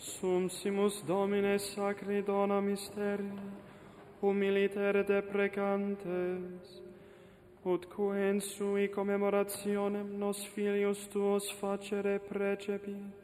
Sumsimus Domine sacri dona mysteri, humiliter deprecantes, utque in sui commemorationem nos filius tuos facere precepit,